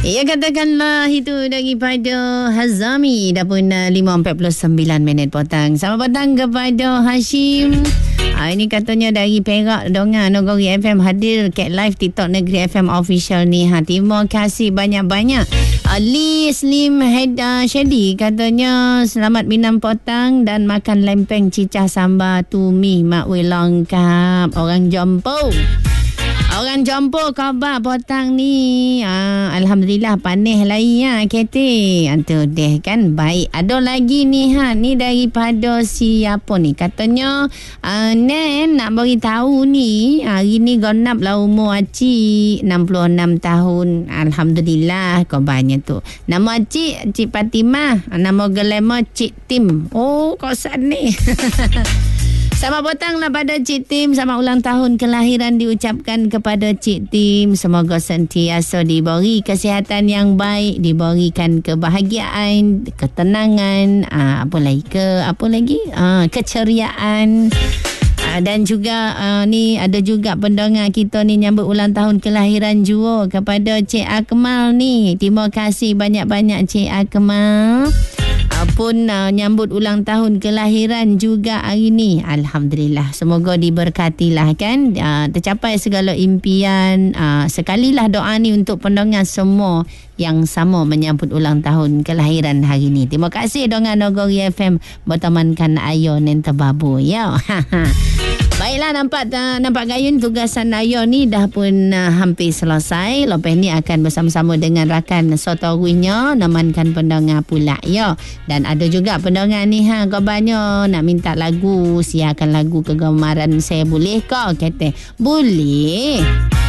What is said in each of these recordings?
Ya, katakanlah itu daripada Hazami. Dah pun 5.49 minit petang. Selamat petang kepada Hashim. Ini katanya dari Perak, Dongan Nogori FM hadir Cat Live TikTok Negeri FM Official ni. Terima kasih banyak-banyak. Lee Slim Shady katanya selamat minum petang dan makan lempeng cicah sambal tumi mak we lengkap. Orang jompo. Orang jompo khabar petang ni. Alhamdulillah panih lain ya kete. Antu deh kan baik. Ada lagi ni ni daripada siapa ni? Katanya Nen nak bagi tahu ni hari ni genap lah umur Acik 66 tahun. Alhamdulillah khabarnya tu. Nama Cik Fatimah, nama gelema Cik Tim. Oh kau ni. Selamat petanglah pada Cik Tim. Selamat ulang tahun kelahiran diucapkan kepada Cik Tim. Semoga sentiasa diberi kesihatan yang baik, diberikan kebahagiaan, ketenangan, apa lagi? Keceriaan. Dan juga ni ada juga pendengar kita ni nyambut ulang tahun kelahiran juga kepada Cik Akmal ni. Terima kasih banyak-banyak Cik Akmal. Pun nyambut ulang tahun kelahiran juga hari ni. Alhamdulillah. Semoga diberkatilah kan. Tercapai segala impian. Sekalilah doa ni untuk pendengar semua yang sama menyambut ulang tahun kelahiran hari ni. Terima kasih Dongan Nogori FM bertemankan Ayo Nenta Babu. Ya. Baiklah, nampak gayun tugasan Ayo ni dah pun hampir selesai. Lepas ni akan bersama-sama dengan rakan Sotowinya nemankan pendengar pula ya. Dan ada juga pendengar ni kabarnya nak minta lagu, siarkan lagu kegemaran saya boleh ke? Kata boleh.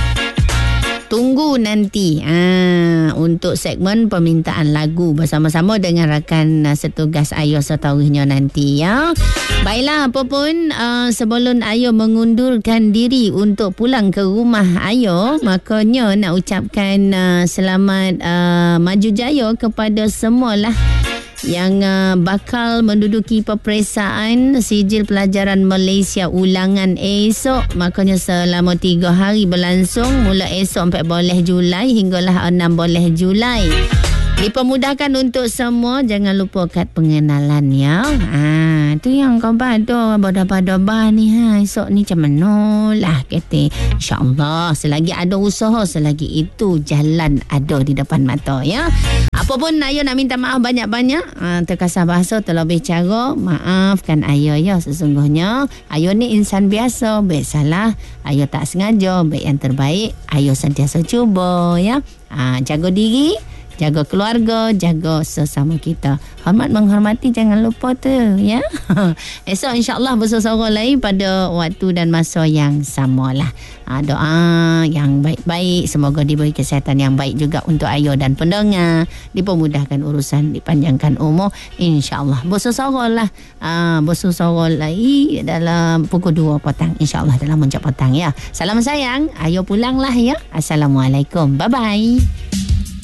Tunggu nanti untuk segmen permintaan lagu bersama-sama dengan rakan setugas Ayo Setawinya nanti ya. Baiklah, apa pun sebelum Ayo mengundurkan diri untuk pulang ke rumah Ayo, makanya nak ucapkan selamat maju jaya kepada semualah yang bakal menduduki peperiksaan sijil pelajaran Malaysia ulangan esok. Makanya selama 3 hari berlangsung, mula esok 14 Julai hinggalah 16 Julai. Dipermudahkan untuk semua. Jangan lupa kad pengenalan ya. Tu yang kau bado pada ni esok ni macam mana lah kata. InsyaAllah selagi ada usaha, selagi itu jalan ada di depan mata ya. Apa pun Ayo nak minta maaf banyak-banyak. Terkasar bahasa terlebih cara. Maafkan Ayo ya. Sesungguhnya Ayo ni insan biasa. Baik salah Ayo tak sengaja. Baik yang terbaik Ayo sentiasa cuba ya. Jaga diri, jaga keluarga, jaga sesama kita. Hormat menghormati jangan lupa tu ya. Esok insya-Allah bersama lagi pada waktu dan masa yang samalah. Doa yang baik-baik, semoga diberi kesihatan yang baik juga untuk Ayo dan pendengar, dipermudahkan urusan, dipanjangkan umur insya-Allah. Bersama lagi dalam pukul 2 petang insya-Allah dalam Muncak Petang ya. Salam sayang, Ayo pulanglah ya. Assalamualaikum. Bye bye.